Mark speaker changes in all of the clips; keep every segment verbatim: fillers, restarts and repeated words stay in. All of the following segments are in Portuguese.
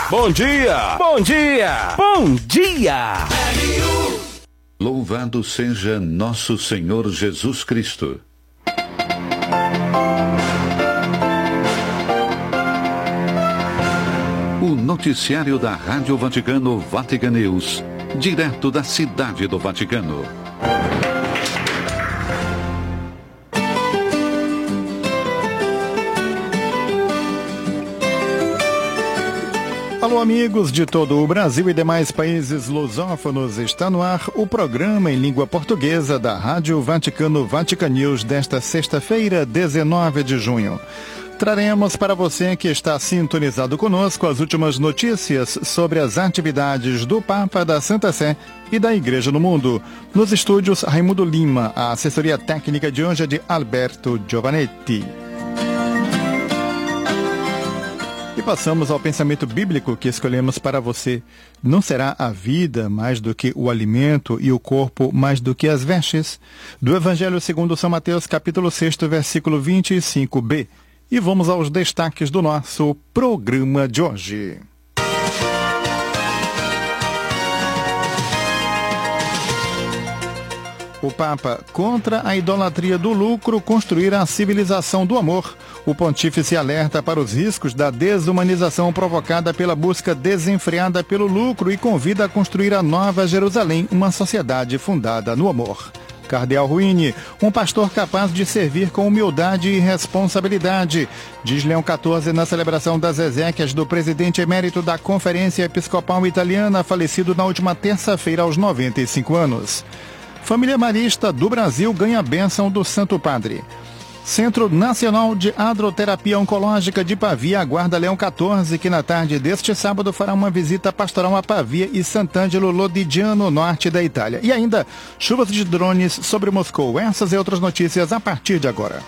Speaker 1: Bom dia! Bom dia! Bom dia!
Speaker 2: Louvado seja nosso Senhor Jesus Cristo. O noticiário da Rádio Vaticano Vatican News, direto da cidade do Vaticano.
Speaker 3: Alô, amigos de todo o Brasil e demais países lusófonos, está no ar o programa em língua portuguesa da Rádio Vaticano Vatican News desta sexta-feira, dezenove de junho. Traremos para você que está sintonizado conosco as últimas notícias sobre as atividades do Papa, da Santa Sé e da Igreja no Mundo. Nos estúdios, Raimundo Lima, a assessoria técnica de hoje é de Alberto Giovanetti. E passamos ao pensamento bíblico que escolhemos para você. Não será a vida mais do que o alimento e o corpo mais do que as vestes? Do Evangelho segundo São Mateus, capítulo seis, versículo vinte e cinco b. E vamos aos destaques do nosso programa de hoje. O Papa, contra a idolatria do lucro, construir a civilização do amor. O pontífice alerta para os riscos da desumanização provocada pela busca desenfreada pelo lucro e convida a construir a nova Jerusalém, uma sociedade fundada no amor. Cardeal Ruini, um pastor capaz de servir com humildade e responsabilidade, diz Leão quatorze na celebração das exéquias do presidente emérito da Conferência Episcopal Italiana, falecido na última terça-feira aos noventa e cinco anos. Família Marista do Brasil ganha bênção do Santo Padre. Centro Nacional de Hidroterapia Oncológica de Pavia aguarda Leão quatorze, que na tarde deste sábado fará uma visita pastoral a Pavia e Sant'Angelo Lodigiano, norte da Itália. E ainda, chuvas de drones sobre Moscou. Essas e outras notícias a partir de agora.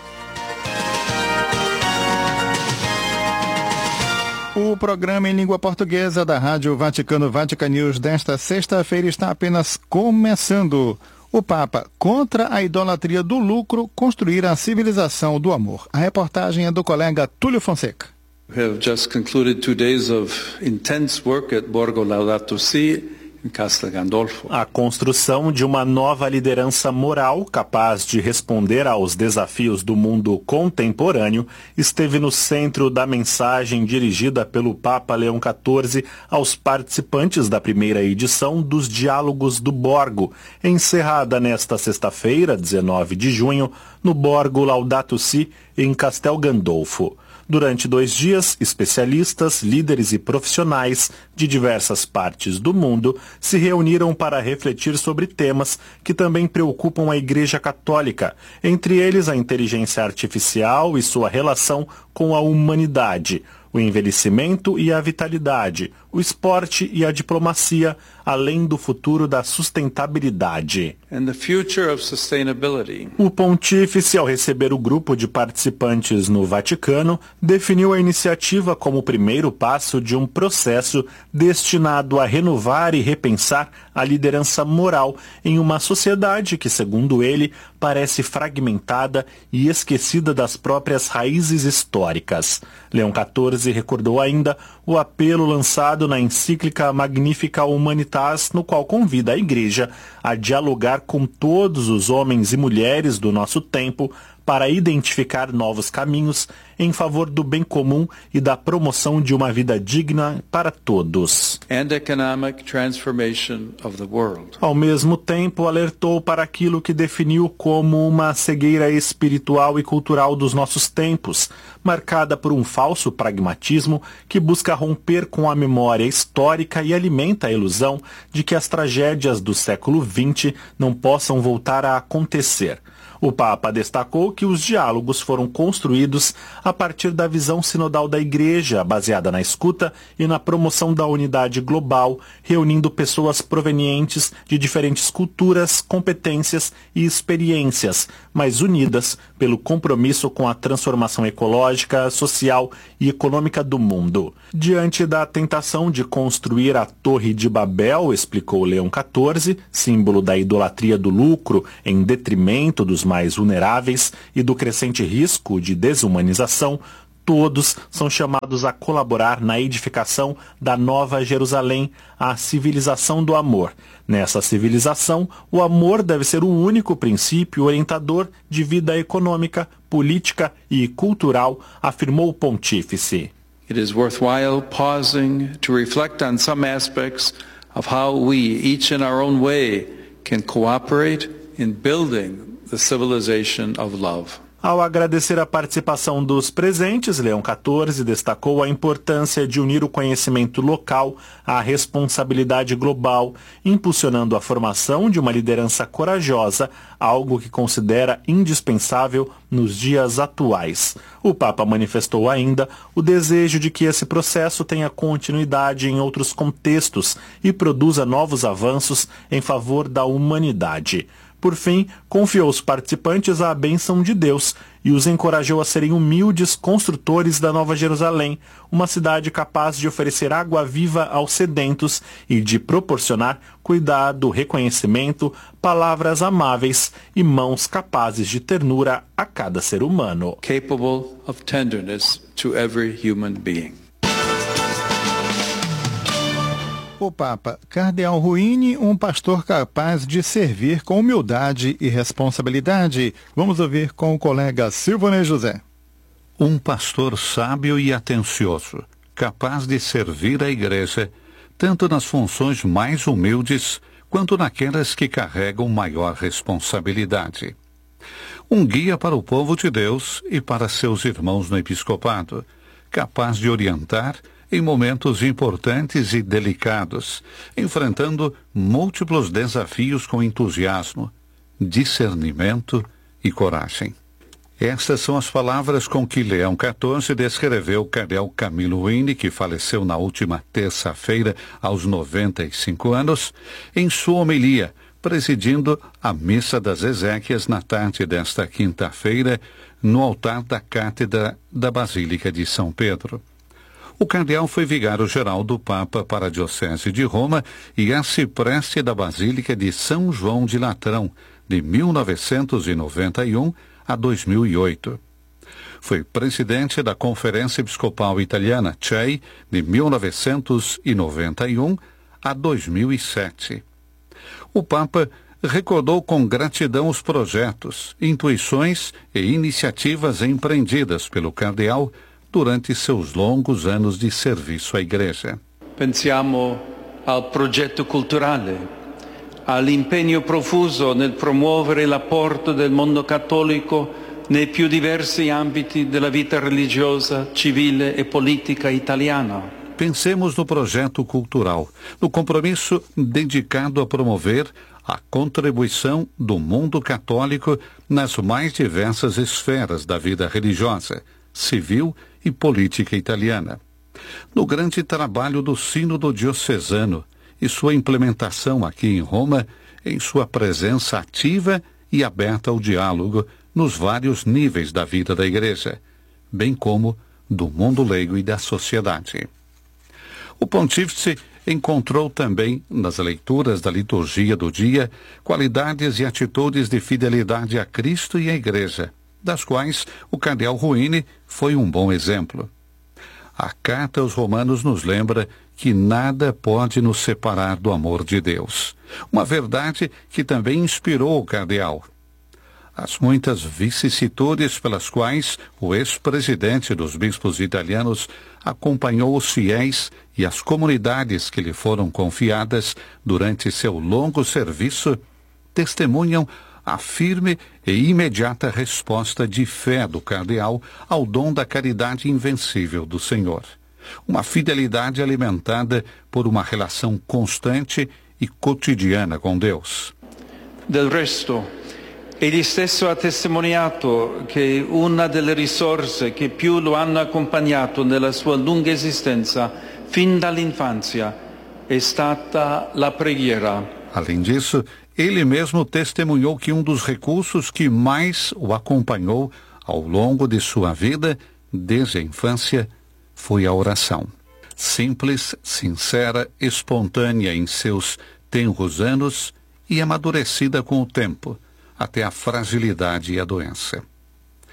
Speaker 3: O programa em língua portuguesa da Rádio Vaticano Vatican News desta sexta-feira está apenas começando. O Papa, contra a idolatria do lucro, construir a civilização do amor. A reportagem é do colega Túlio Fonseca.
Speaker 4: We have just concluded two days of intense work at Borgo Laudato Si, em Castel Gandolfo.
Speaker 5: A construção de uma nova liderança moral capaz de responder aos desafios do mundo contemporâneo esteve no centro da mensagem dirigida pelo Papa Leão quatorze aos participantes da primeira edição dos Diálogos do Borgo, encerrada nesta sexta-feira, dezenove de junho, no Borgo Laudato Si, em Castel Gandolfo. Durante dois dias, especialistas, líderes e profissionais de diversas partes do mundo se reuniram para refletir sobre temas que também preocupam a Igreja Católica, entre eles a inteligência artificial e sua relação com a humanidade, o envelhecimento e a vitalidade, o esporte e a diplomacia, além do futuro da sustentabilidade.
Speaker 4: And the future of sustainability.
Speaker 5: O pontífice, ao receber o grupo de participantes no Vaticano, definiu a iniciativa como o primeiro passo de um processo destinado a renovar e repensar a liderança moral em uma sociedade que, segundo ele, parece fragmentada e esquecida das próprias raízes históricas. Leão quatorze recordou ainda o apelo lançado na encíclica Magnificat Humanitas, no qual convida a Igreja a dialogar com todos os homens e mulheres do nosso tempo para identificar novos caminhos em favor do bem comum e da promoção de uma vida digna para todos.
Speaker 4: And economic transformation of the world.
Speaker 5: Ao mesmo tempo, alertou para aquilo que definiu como uma cegueira espiritual e cultural dos nossos tempos, marcada por um falso pragmatismo que busca romper com a memória histórica e alimenta a ilusão de que as tragédias do século vinte não possam voltar a acontecer. O Papa destacou que os diálogos foram construídos a partir da visão sinodal da Igreja, baseada na escuta e na promoção da unidade global, reunindo pessoas provenientes de diferentes culturas, competências e experiências, mas unidas pelo compromisso com a transformação ecológica, social e econômica do mundo. Diante da tentação de construir a Torre de Babel, explicou Leão quatorze, símbolo da idolatria do lucro em detrimento dos mais vulneráveis e do crescente risco de desumanização, todos são chamados a colaborar na edificação da Nova Jerusalém, a civilização do amor. Nessa civilização, o amor deve ser o único princípio orientador de vida econômica, política e cultural, afirmou o pontífice.
Speaker 4: It is worthwhile pausing to reflect on some aspects of how we, each in our own way, can cooperate in building the civilization of love.
Speaker 5: Ao agradecer a participação dos presentes, Leão quatorze destacou a importância de unir o conhecimento local à responsabilidade global, impulsionando a formação de uma liderança corajosa, algo que considera indispensável nos dias atuais. O Papa manifestou ainda o desejo de que esse processo tenha continuidade em outros contextos e produza novos avanços em favor da humanidade. Por fim, confiou aos participantes a bênção de Deus e os encorajou a serem humildes construtores da Nova Jerusalém, uma cidade capaz de oferecer água viva aos sedentos e de proporcionar cuidado, reconhecimento, palavras amáveis e mãos capazes de ternura a cada ser humano.
Speaker 4: Capable of tenderness to every human being.
Speaker 3: O Papa, Cardeal Ruini, um pastor capaz de servir com humildade e responsabilidade. Vamos ouvir com o colega Silvanei José.
Speaker 2: Um pastor sábio e atencioso, capaz de servir a igreja, tanto nas funções mais humildes, quanto naquelas que carregam maior responsabilidade. Um guia para o povo de Deus e para seus irmãos no episcopado, capaz de orientar em momentos importantes e delicados, enfrentando múltiplos desafios com entusiasmo, discernimento e coragem. Estas são as palavras com que Leão quatorze descreveu o cardeal Camilo Ruini, que faleceu na última terça-feira aos noventa e cinco anos, em sua homilia, presidindo a Missa das Exéquias na tarde desta quinta-feira, no altar da Cátedra da Basílica de São Pedro. O cardeal foi vigário-geral do Papa para a Diocese de Roma e arcipreste da Basílica de São João de Latrão, de mil novecentos e noventa e um a dois mil e oito. Foi presidente da Conferência Episcopal Italiana, C E I, de mil novecentos e noventa e um a dois mil e sete. O Papa recordou com gratidão os projetos, intuições e iniciativas empreendidas pelo cardeal durante seus longos anos de serviço à Igreja.
Speaker 4: Pensiamo al progetto culturale, all'impegno profuso nel promuovere l'apporto del mondo cattolico nei più diversi ambiti della vita religiosa, civile e politica italiana.
Speaker 2: Pensemos no projeto cultural, no compromisso dedicado a promover a contribuição do mundo católico nas mais diversas esferas da vida religiosa, civil e política italiana. No grande trabalho do Sínodo Diocesano e sua implementação aqui em Roma, em sua presença ativa e aberta ao diálogo nos vários níveis da vida da Igreja, bem como do mundo leigo e da sociedade. O pontífice encontrou também, nas leituras da liturgia do dia, qualidades e atitudes de fidelidade a Cristo e à Igreja, das quais o cardeal Ruini foi um bom exemplo. A carta aos Romanos nos lembra que nada pode nos separar do amor de Deus, uma verdade que também inspirou o cardeal. As muitas vicissitudes pelas quais o ex-presidente dos bispos italianos acompanhou os fiéis e as comunidades que lhe foram confiadas durante seu longo serviço testemunham a firme e imediata resposta de fé do cardeal ao dom da caridade invencível do Senhor. Uma fidelidade alimentada por uma relação constante e cotidiana com Deus.
Speaker 4: Del resto, egli stesso ha testimoniato che una delle risorse che più lo hanno accompagnato nella sua lunga esistenza, fin dall'infanzia, è stata la preghiera.
Speaker 2: Além disso, ele mesmo testemunhou que um dos recursos que mais o acompanhou ao longo de sua vida, desde a infância, foi a oração. Simples, sincera, espontânea em seus tenros anos e amadurecida com o tempo, até a fragilidade e a doença.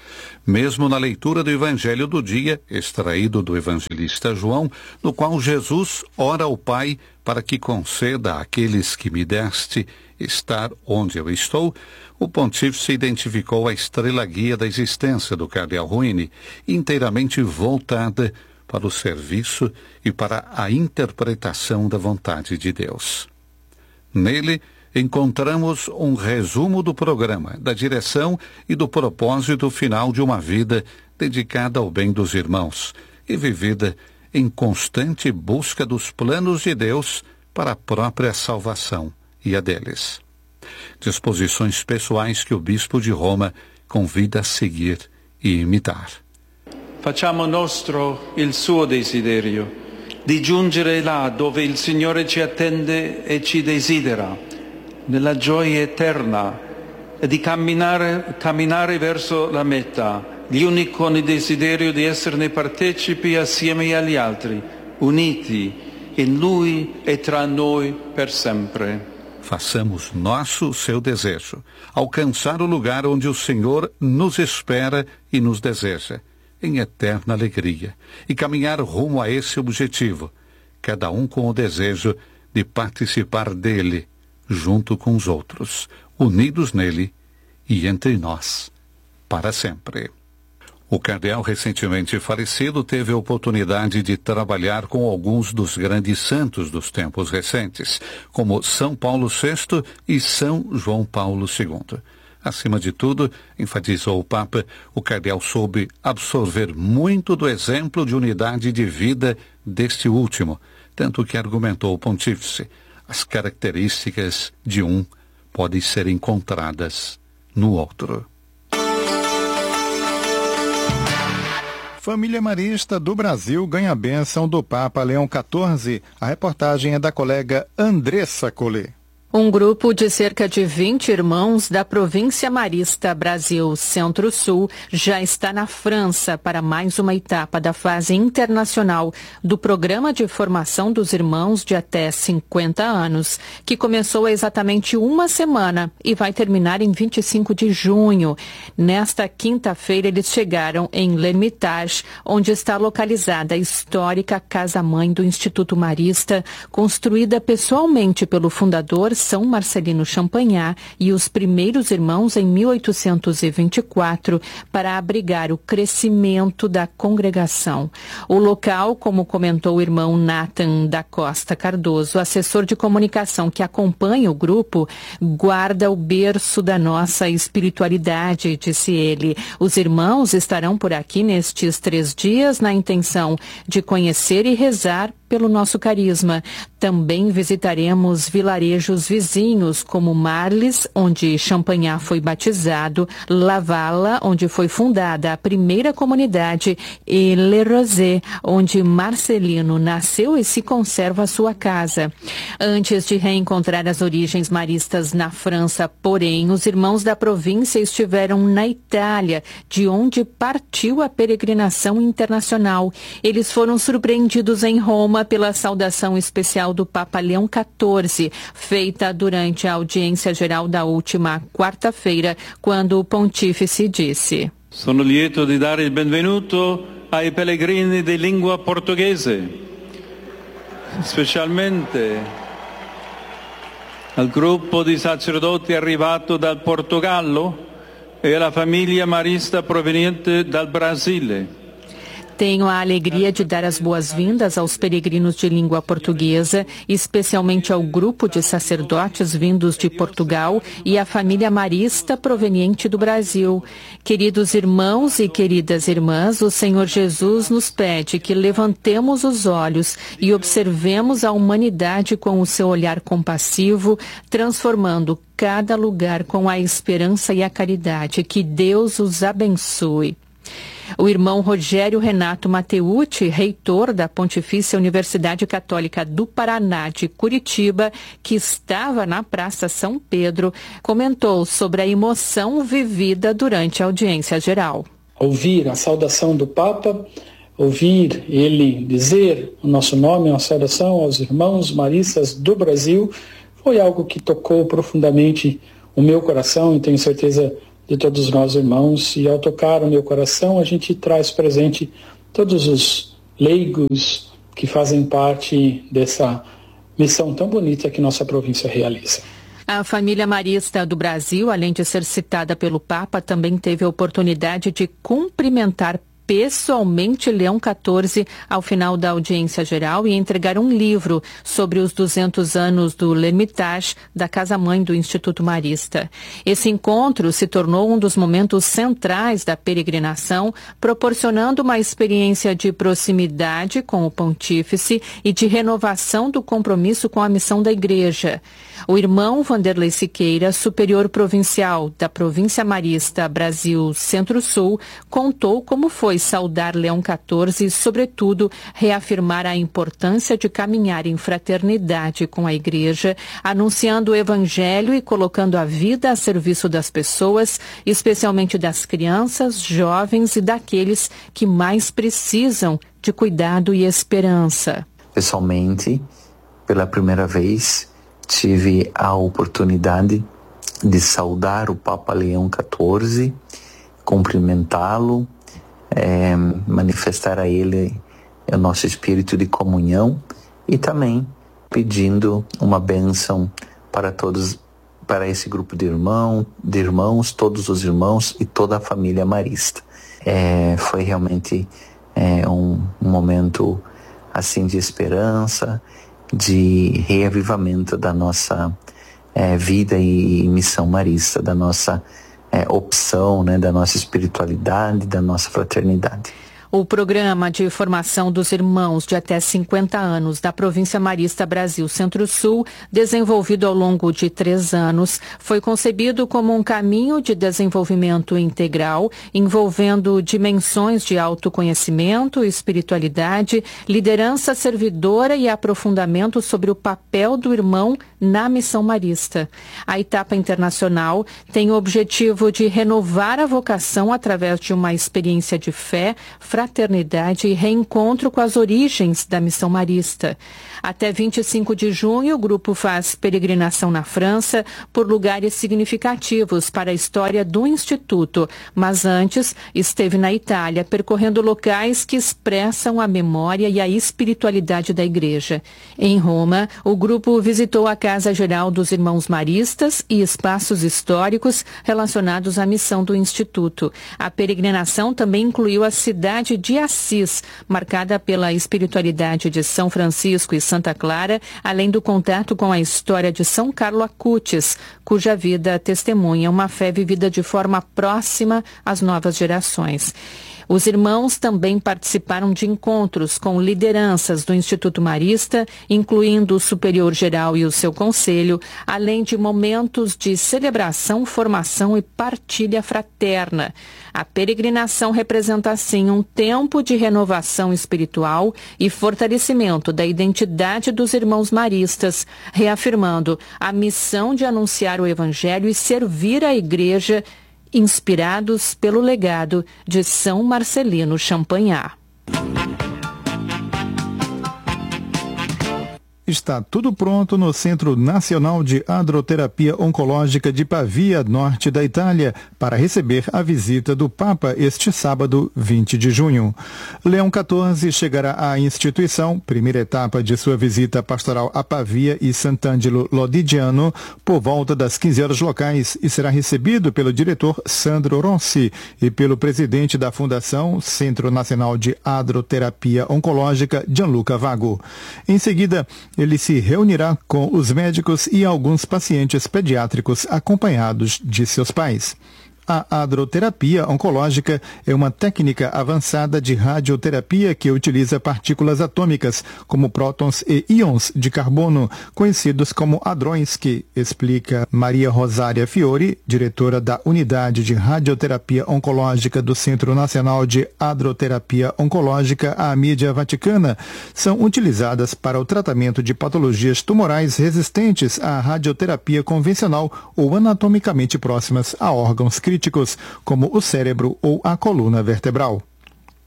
Speaker 2: mesmo na leitura do Evangelho do dia, extraído do evangelista João, no qual Jesus ora ao Pai para que conceda àqueles que me deste estar onde eu estou, o pontífice identificou a estrela guia da existência do cardeal Ruini, inteiramente voltada para o serviço e para a interpretação da vontade de Deus. Nele, encontramos um resumo do programa, da direção e do propósito final de uma vida dedicada ao bem dos irmãos e vivida em constante busca dos planos de Deus para a própria salvação e a deles. Disposições pessoais que o Bispo de Roma convida a seguir e imitar.
Speaker 4: Facciamo nostro il suo desiderio di giungere là dove il Signore ci attende e ci desidera, nella gioia eterna, e di camminare, camminare verso la meta, gli uni con il desiderio di esserne partecipi assieme agli altri, uniti in Lui e tra noi per sempre.
Speaker 2: Façamos nosso o seu desejo, alcançar o lugar onde o Senhor nos espera e nos deseja, em eterna alegria, e caminhar rumo a esse objetivo, cada um com o desejo de participar dele, junto com os outros, unidos nele e entre nós, para sempre. O cardeal recentemente falecido teve a oportunidade de trabalhar com alguns dos grandes santos dos tempos recentes, como São Paulo sexto e São João Paulo segundo. Acima de tudo, enfatizou o Papa, o cardeal soube absorver muito do exemplo de unidade de vida deste último, tanto que argumentou o pontífice, as características de um podem ser encontradas no outro.
Speaker 3: Família Marista do Brasil ganha a bênção do Papa Leão quatorze. A reportagem é da colega Andressa Collet.
Speaker 6: Um grupo de cerca de vinte irmãos da província marista Brasil Centro-Sul já está na França para mais uma etapa da fase internacional do Programa de Formação dos Irmãos de até cinquenta anos, que começou há exatamente uma semana e vai terminar em vinte e cinco de junho. Nesta quinta-feira eles chegaram em L'Ermitage, onde está localizada a histórica casa-mãe do Instituto Marista, construída pessoalmente pelo fundador São Marcelino Champagnat e os primeiros irmãos em mil oitocentos e vinte e quatro para abrigar o crescimento da congregação. O local, como comentou o irmão Nathan da Costa Cardoso, assessor de comunicação que acompanha o grupo, guarda o berço da nossa espiritualidade, disse ele. Os irmãos estarão por aqui nestes três dias na intenção de conhecer e rezar pelo nosso carisma. Também visitaremos vilarejos vizinhos como Marles, onde Champagnat foi batizado, Lavala, onde foi fundada a primeira comunidade, e Le Rosé, onde Marcelino nasceu e se conserva a sua casa. Antes de reencontrar as origens maristas na França, porém, os irmãos da província estiveram na Itália, de onde partiu a peregrinação internacional. Eles foram surpreendidos em Roma pela saudação especial do Papa Leão quatorze, feita durante a audiência geral da última quarta-feira, quando o pontífice disse:
Speaker 4: Sono lieto di dare il benvenuto ai pellegrini di lingua portoghese, specialmente al gruppo di sacerdoti arrivato dal Portogallo e alla famiglia marista proveniente dal Brasile.
Speaker 6: Tenho a alegria de dar as boas-vindas aos peregrinos de língua portuguesa, especialmente ao grupo de sacerdotes vindos de Portugal e à família marista proveniente do Brasil. Queridos irmãos e queridas irmãs, o Senhor Jesus nos pede que levantemos os olhos e observemos a humanidade com o seu olhar compassivo, transformando cada lugar com a esperança e a caridade. Que Deus os abençoe. O irmão Rogério Renato Mateucci, reitor da Pontifícia Universidade Católica do Paraná de Curitiba, que estava na Praça São Pedro, comentou sobre a emoção vivida durante a audiência geral.
Speaker 7: Ouvir a saudação do Papa, ouvir ele dizer o nosso nome, uma saudação aos irmãos maristas do Brasil, foi algo que tocou profundamente o meu coração e tenho certeza de todos nós, irmãos, e ao tocar o meu coração, a gente traz presente todos os leigos que fazem parte dessa missão tão bonita que nossa província realiza.
Speaker 6: A família marista do Brasil, além de ser citada pelo Papa, também teve a oportunidade de cumprimentar pessoalmente Leão quatorze ao final da audiência geral e entregar um livro sobre os duzentos anos do L'Ermitage, da casa-mãe do Instituto Marista. Esse encontro se tornou um dos momentos centrais da peregrinação, proporcionando uma experiência de proximidade com o pontífice e de renovação do compromisso com a missão da Igreja. O irmão Vanderlei Siqueira, superior provincial da província marista Brasil Centro-Sul, contou como foi saudar Leão quatorze e, sobretudo, reafirmar a importância de caminhar em fraternidade com a Igreja, anunciando o Evangelho e colocando a vida a serviço das pessoas, especialmente das crianças, jovens e daqueles que mais precisam de cuidado e esperança.
Speaker 8: Pessoalmente, pela primeira vez, tive a oportunidade de saudar o Papa Leão quatorze, cumprimentá-lo, É, manifestar a ele o nosso espírito de comunhão e também pedindo uma bênção para todos, para esse grupo de, irmão, de irmãos, todos os irmãos e toda a família marista. É, foi realmente é, um, um momento assim de esperança, de reavivamento da nossa é, vida e missão marista, da nossa É, opção, né, da nossa espiritualidade, da nossa fraternidade.
Speaker 6: O programa de formação dos irmãos de até cinquenta anos da província marista Brasil Centro-Sul, desenvolvido ao longo de três anos, foi concebido como um caminho de desenvolvimento integral, envolvendo dimensões de autoconhecimento, espiritualidade, liderança servidora e aprofundamento sobre o papel do irmão na missão marista. A etapa internacional tem o objetivo de renovar a vocação através de uma experiência de fé, fraternidade e reencontro com as origens da missão marista. Até vinte e cinco de junho, o grupo faz peregrinação na França por lugares significativos para a história do Instituto, mas antes esteve na Itália, percorrendo locais que expressam a memória e a espiritualidade da Igreja. Em Roma, o grupo visitou a Casa Geral dos Irmãos Maristas e espaços históricos relacionados à missão do Instituto. A peregrinação também incluiu a cidade de Assis, marcada pela espiritualidade de São Francisco e Santa Clara, além do contato com a história de São Carlo Acutis, cuja vida testemunha uma fé vivida de forma próxima às novas gerações. Os irmãos também participaram de encontros com lideranças do Instituto Marista, incluindo o Superior Geral e o seu conselho, além de momentos de celebração, formação e partilha fraterna. A peregrinação representa, assim, um tempo de renovação espiritual e fortalecimento da identidade dos irmãos maristas, reafirmando a missão de anunciar o Evangelho e servir a Igreja, inspirados pelo legado de São Marcelino Champagnat.
Speaker 3: Está tudo pronto no Centro Nacional de Hidroterapia Oncológica de Pavia, norte da Itália, para receber a visita do Papa este sábado, vinte de junho. Leão quatorze chegará à instituição, primeira etapa de sua visita pastoral a Pavia e Sant'Angelo Lodigiano, por volta das quinze horas locais, e será recebido pelo diretor Sandro Rossi e pelo presidente da Fundação Centro Nacional de Hidroterapia Oncológica, Gianluca Vago. Em seguida, ele se reunirá com os médicos e alguns pacientes pediátricos acompanhados de seus pais. A hidroterapia oncológica é uma técnica avançada de radioterapia que utiliza partículas atômicas, como prótons e íons de carbono, conhecidos como hadrões, que explica Maria Rosária Fiore, diretora da Unidade de Radioterapia Oncológica do Centro Nacional de Hidroterapia Oncológica, à mídia vaticana. São utilizadas para o tratamento de patologias tumorais resistentes à radioterapia convencional ou anatomicamente próximas a órgãos críticos, como o cérebro ou a coluna vertebral.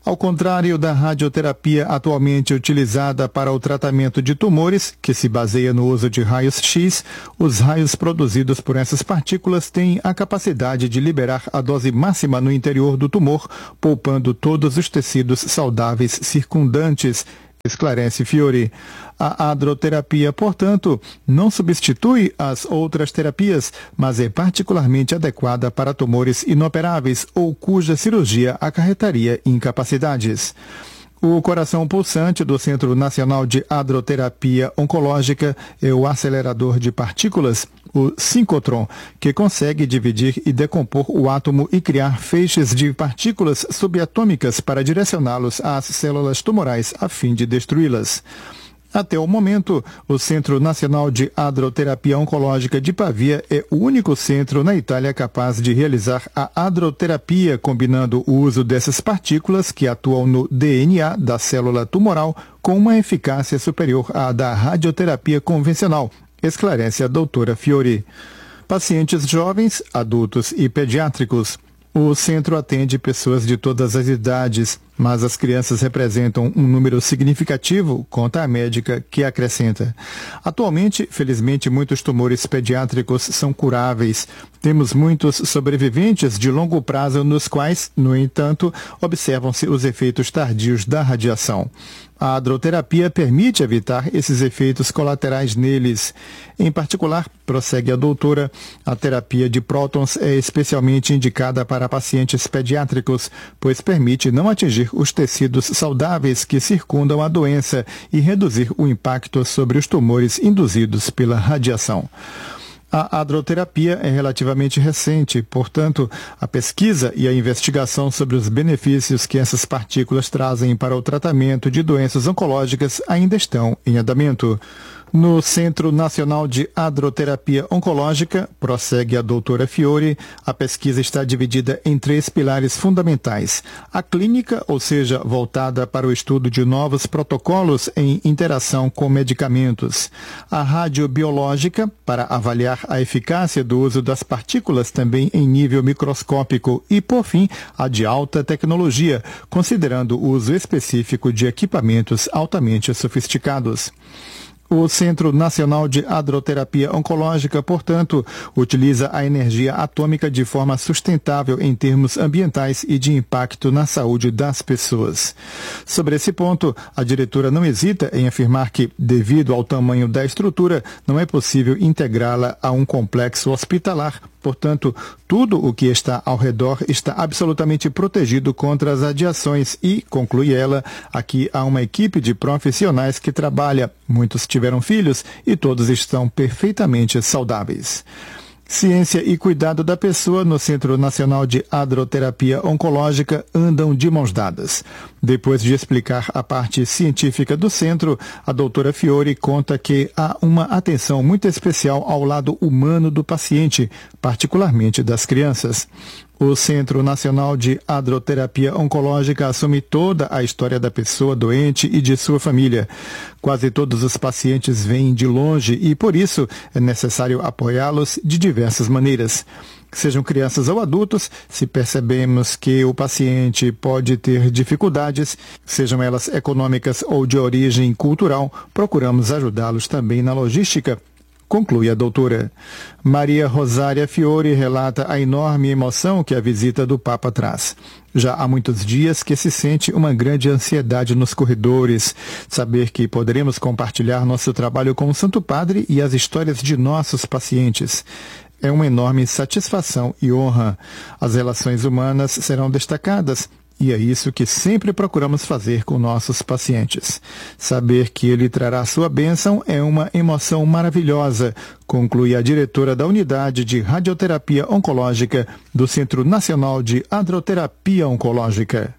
Speaker 3: Ao contrário da radioterapia atualmente utilizada para o tratamento de tumores, que se baseia no uso de raios X, os raios produzidos por essas partículas têm a capacidade de liberar a dose máxima no interior do tumor, poupando todos os tecidos saudáveis circundantes, esclarece Fiore. A hadroterapia, portanto, não substitui as outras terapias, mas é particularmente adequada para tumores inoperáveis ou cuja cirurgia acarretaria incapacidades. O coração pulsante do Centro Nacional de Hadroterapia Oncológica é o acelerador de partículas, o sincrotron, que consegue dividir e decompor o átomo e criar feixes de partículas subatômicas para direcioná-los às células tumorais a fim de destruí-las. Até o momento, o Centro Nacional de Hadroterapia Oncológica de Pavia é o único centro na Itália capaz de realizar a hadroterapia, combinando o uso dessas partículas que atuam no D N A da célula tumoral com uma eficácia superior à da radioterapia convencional, esclarece a doutora Fiore. Pacientes jovens, adultos e pediátricos. O centro atende pessoas de todas as idades, mas as crianças representam um número significativo, conta a médica, que acrescenta. Atualmente, felizmente, muitos tumores pediátricos são curáveis. Temos muitos sobreviventes de longo prazo nos quais, no entanto, observam-se os efeitos tardios da radiação. A hadroterapia permite evitar esses efeitos colaterais neles. Em particular, prossegue a doutora, a terapia de prótons é especialmente indicada para pacientes pediátricos, pois permite não atingir os tecidos saudáveis que circundam a doença e reduzir o impacto sobre os tumores induzidos pela radiação. A hadroterapia é relativamente recente, portanto, a pesquisa e a investigação sobre os benefícios que essas partículas trazem para o tratamento de doenças oncológicas ainda estão em andamento. No Centro Nacional de Hadroterapia Oncológica, prossegue a doutora Fiore, a pesquisa está dividida em três pilares fundamentais. A clínica, ou seja, voltada para o estudo de novos protocolos em interação com medicamentos. A radiobiológica, para avaliar a eficácia do uso das partículas também em nível microscópico. E, por fim, a de alta tecnologia, considerando o uso específico de equipamentos altamente sofisticados. O Centro Nacional de Hadroterapia Oncológica, portanto, utiliza a energia atômica de forma sustentável em termos ambientais e de impacto na saúde das pessoas. Sobre esse ponto, a diretora não hesita em afirmar que, devido ao tamanho da estrutura, não é possível integrá-la a um complexo hospitalar. Portanto, tudo o que está ao redor está absolutamente protegido contra as radiações e, conclui ela, aqui há uma equipe de profissionais que trabalha, muitos tiveram filhos e todos estão perfeitamente saudáveis. Ciência e cuidado da pessoa no Centro Nacional de Hadroterapia Oncológica andam de mãos dadas. Depois de explicar a parte científica do centro, a doutora Fiore conta que há uma atenção muito especial ao lado humano do paciente, particularmente das crianças. O Centro Nacional de Hadroterapia Oncológica assume toda a história da pessoa doente e de sua família. Quase todos os pacientes vêm de longe e, por isso, é necessário apoiá-los de diversas maneiras. Sejam crianças ou adultos, se percebemos que o paciente pode ter dificuldades, sejam elas econômicas ou de origem cultural, procuramos ajudá-los também na logística, conclui a doutora. Maria Rosária Fiore relata a enorme emoção que a visita do Papa traz. Já há muitos dias que se sente uma grande ansiedade nos corredores, saber que poderemos compartilhar nosso trabalho com o Santo Padre e as histórias de nossos pacientes. É uma enorme satisfação e honra. As relações humanas serão destacadas, e é isso que sempre procuramos fazer com nossos pacientes. Saber que ele trará sua bênção é uma emoção maravilhosa, conclui a diretora da Unidade de Radioterapia Oncológica do Centro Nacional de Hadroterapia Oncológica.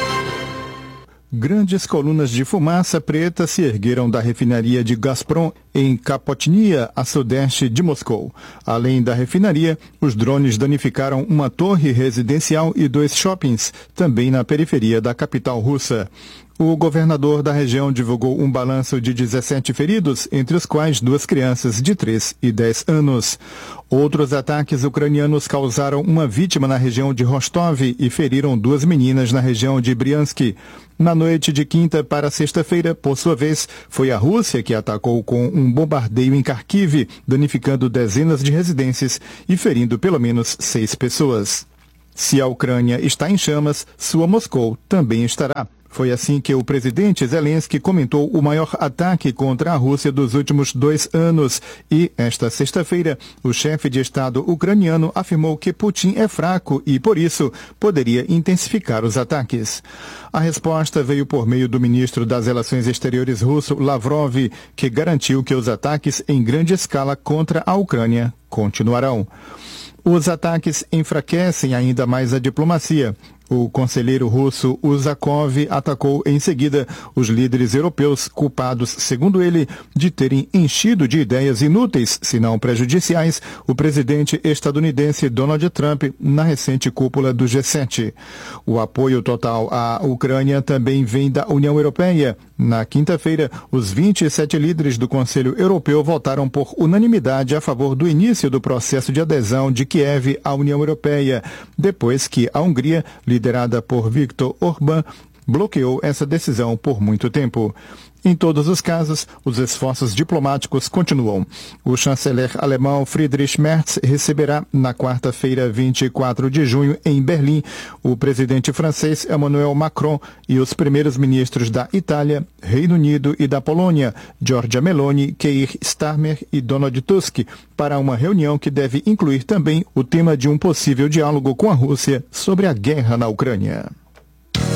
Speaker 3: Grandes colunas de fumaça preta se ergueram da refinaria de Gazprom em Kapotnia, a sudeste de Moscou. Além da refinaria, os drones danificaram uma torre residencial e dois shoppings, também na periferia da capital russa. O governador da região divulgou um balanço de dezessete feridos, entre os quais duas crianças de três e dez anos. Outros ataques ucranianos causaram uma vítima na região de Rostov e feriram duas meninas na região de Briansk. Na noite de quinta para sexta-feira, por sua vez, foi a Rússia que atacou com um bombardeio em Kharkiv, danificando dezenas de residências e ferindo pelo menos seis pessoas. Se a Ucrânia está em chamas, sua Moscou também estará. Foi assim que o presidente Zelensky comentou o maior ataque contra a Rússia dos últimos dois anos. E, esta sexta-feira, o chefe de Estado ucraniano afirmou que Putin é fraco e, por isso, poderia intensificar os ataques. A resposta veio por meio do ministro das Relações Exteriores russo, Lavrov, que garantiu que os ataques em grande escala contra a Ucrânia continuarão. Os ataques enfraquecem ainda mais a diplomacia. O conselheiro russo Uzakov atacou em seguida os líderes europeus, culpados, segundo ele, de terem enchido de ideias inúteis, se não prejudiciais, o presidente estadunidense Donald Trump na recente cúpula do G sete. O apoio total à Ucrânia também vem da União Europeia. Na quinta-feira, os vinte e sete líderes do Conselho Europeu votaram por unanimidade a favor do início do processo de adesão de Kiev à União Europeia, depois que a Hungria, liderada por Viktor Orbán, bloqueou essa decisão por muito tempo. Em todos os casos, os esforços diplomáticos continuam. O chanceler alemão Friedrich Merz receberá, na quarta-feira, vinte e quatro de junho, em Berlim, o presidente francês Emmanuel Macron e os primeiros ministros da Itália, Reino Unido e da Polônia, Giorgia Meloni, Keir Starmer e Donald Tusk, para uma reunião que deve incluir também o tema de um possível diálogo com a Rússia sobre a guerra na Ucrânia.